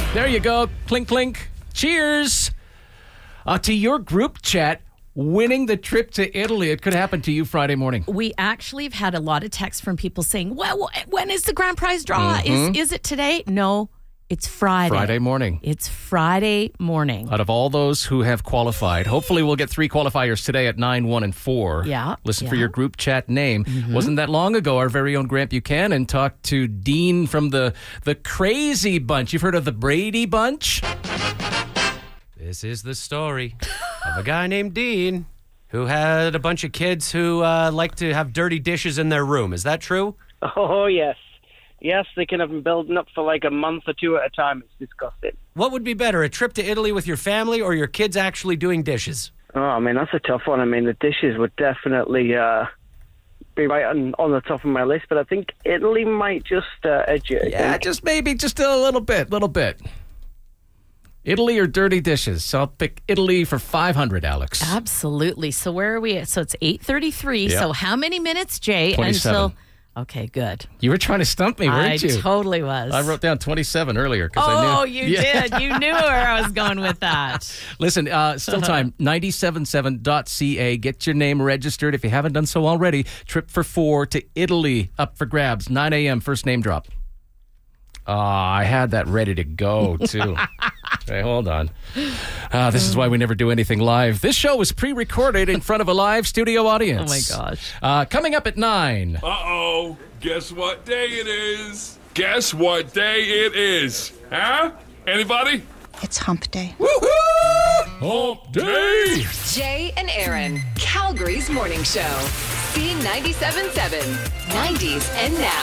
There you go. Clink, clink. Cheers. To your group chat, winning the trip to Italy. It could happen to you Friday morning. We actually have had a lot of texts from people saying, well, when is the grand prize draw? Is it today? No, it's Friday. Friday morning. It's Friday morning. Out of all those who have qualified, hopefully we'll get 3 qualifiers today at 9, 1, and 4. Yeah. Listen for your group chat name. Wasn't that long ago, our very own Grant Buchanan talked to Dean from the Crazy Bunch. You've heard of the Brady Bunch? This is the story of a guy named Dean who had a bunch of kids who like to have dirty dishes in their room. Is that true? Oh, yes. Yes, they can have them building up for like a month or 2 at a time. It's disgusting. What would be better, a trip to Italy with your family or your kids actually doing dishes? Oh, I mean, that's a tough one. I mean, the dishes would definitely be right on the top of my list, but I think Italy might just edge it. Yeah, just maybe just a little bit. Italy or dirty dishes? So I'll pick Italy for 500, Alex. Absolutely. So where are we at? So it's 8:33. Yeah. So how many minutes, Jay? 27. Okay, good. You were trying to stump me, weren't you? I totally was. I wrote down 27 earlier because I knew. Oh, you did. You knew where I was going with that. Listen, still time, 977.ca. Get your name registered if you haven't done so already. Trip for 4 to Italy up for grabs. 9 a.m. first name drop. I had that ready to go, too. Okay, hold on. This is why we never do anything live. This show was pre-recorded in front of a live studio audience. Oh, my gosh. Coming up at 9. Uh-oh. Guess what day it is? Guess what day it is? Huh? Anybody? It's hump day. Woohoo! Hump day! Jay and Aaron, Calgary's morning show. C97.7, 90s and now.